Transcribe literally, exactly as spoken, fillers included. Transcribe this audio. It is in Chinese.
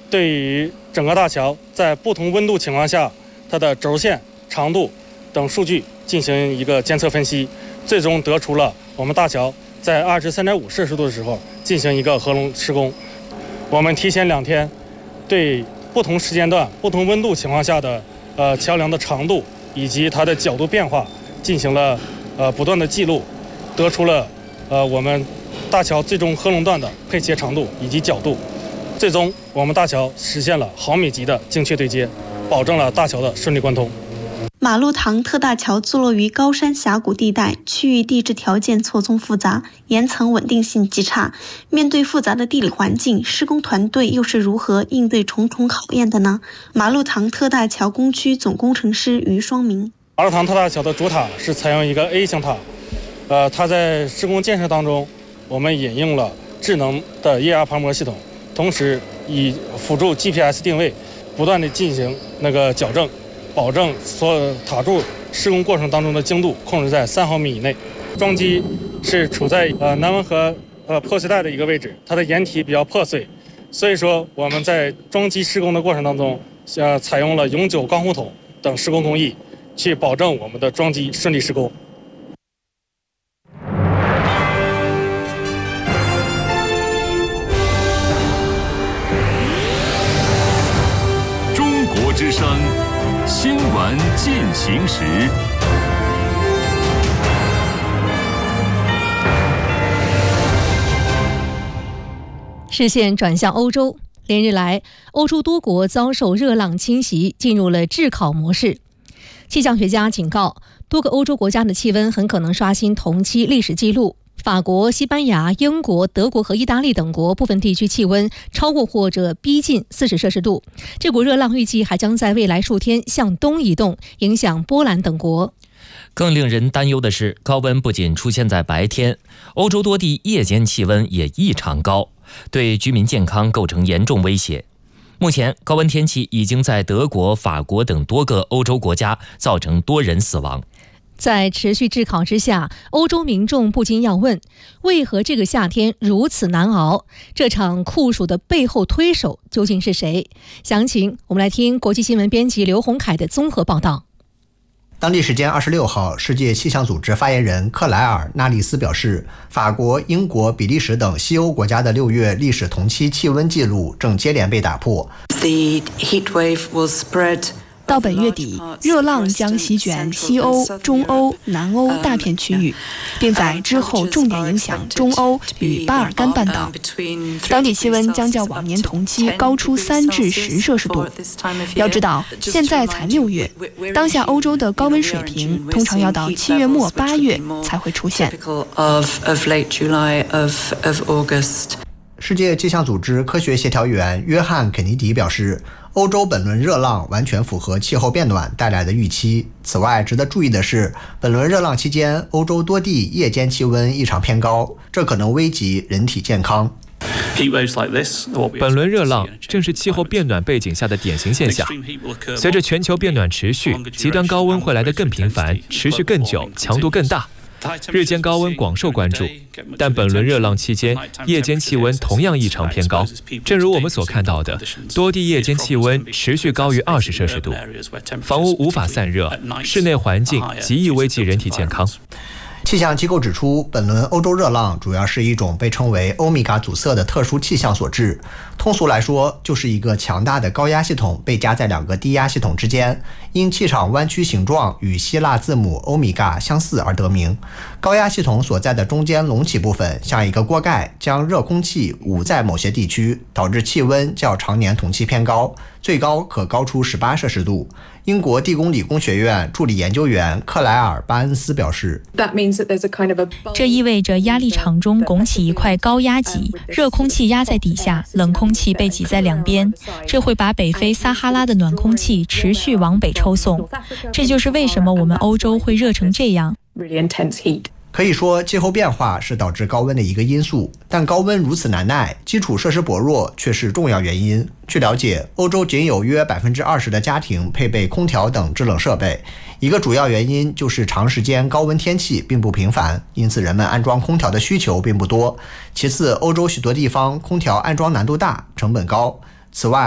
对于整个大桥在不同温度情况下它的轴线、长度等数据进行一个监测分析，最终得出了我们大桥在二十三点五摄氏度的时候进行一个合龙施工。我们提前两天对不同时间段、不同温度情况下的呃桥梁的长度以及它的角度变化进行了呃不断的记录，得出了呃我们大桥最终合龙段的配切长度以及角度。最终我们大桥实现了毫米级的精确对接，保证了大桥的顺利贯通。 马路塘特大桥坐落于高山峡谷地带，区域地质条件错综复杂，岩层稳定性极差。面对复杂的地理环境，施工团队又是如何应对重重考验的呢？马路塘特大桥工区总工程师于双明。 马路塘特大桥的主塔是采用一个 A 型塔，呃，它在施工建设当中，我们引用了智能的液压磅礴系统，同时以辅助 G P S 定位，不断的进行那个矫正。保证所有塔柱施工过程当中的精度控制在三毫米以内。桩基是处在呃南温和呃破碎带的一个位置，它的岩体比较破碎，所以说我们在桩基施工的过程当中，呃采用了永久钢护筒等施工工艺，去保证我们的桩基顺利施工。 中国之声。新闻进行时， 视线转向欧洲。连日来，欧洲多国遭受热浪侵袭，进入了炙烤模式。气象学家警告，多个欧洲国家的气温很可能刷新同期历史记录。法国、西班牙、英国、德国和意大利等国部分地区气温超过或者逼近四十摄氏度。这股热浪预计还将在未来数天向东移动，影响波兰等国。 更令人担忧的是，高温不仅出现在白天，欧洲多地夜间气温也异常高，对居民健康构成严重威胁。目前，高温天气已经在德国、法国等多个欧洲国家造成多人死亡。 在持续炙烤之下，欧洲民众不禁要问，为何这个夏天如此难熬？这场酷暑的背后推手究竟是谁？详情我们来听国际新闻编辑刘洪凯的综合报道。 当地时间二十六号，世界气象组织发言人克莱尔·纳利斯表示，法国、英国、比利时等西欧国家的六月历史同期气温记录正接连被打破。 The heat wave will spread 到本月底，热浪将席卷西欧、中欧、南欧大片区域，并在之后重点影响中欧与巴尔干半岛。当地气温将较往年同期高出三至十摄氏度。要知道，现在才六月，当下欧洲的高温水平通常要到七月末八月才会出现。 世界气象组织科学协调员约翰·肯尼迪表示，欧洲本轮热浪完全符合气候变暖带来的预期。此外，值得注意的是，本轮热浪期间，欧洲多地夜间气温异常偏高，这可能危及人体健康。 本轮热浪正是气候变暖背景下的典型现象。随着全球变暖持续，极端高温会来得更频繁，持续更久，强度更大。日间高温广受关注，但本轮热浪期间，夜间气温同样异常偏高。正如我们所看到的，多地夜间气温持续高于二十摄氏度，房屋无法散热，室内环境极易危及人体健康。 气象机构指出，本轮欧洲热浪主要是一种被称为欧米伽阻塞的特殊气象所致。通俗来说，就是一个强大的高压系统被夹在两个低压系统之间，因气场弯曲形状与希腊字母欧米伽相似而得名。高压系统所在的中间隆起部分像一个锅盖，将热空气捂在某些地区，导致气温较常年同期偏高，最高可高出十八摄氏度。英国地宫理工学院助理研究员克莱尔·巴恩斯表示， 这意味着压力场中拱起一块高压脊，热空气压在底下，冷空气被挤在两边，这会把北非撒哈拉的暖空气持续往北抽送。这就是为什么我们欧洲会热成这样。 可以说，气候变化是导致高温的一个因素，但高温如此难耐，基础设施薄弱却是重要原因。据了解，欧洲仅有约 百分之二十 的家庭配备空调等制冷设备，一个主要原因就是长时间高温天气并不频繁，因此人们安装空调的需求并不多。其次，欧洲许多地方空调安装难度大，成本高。此外，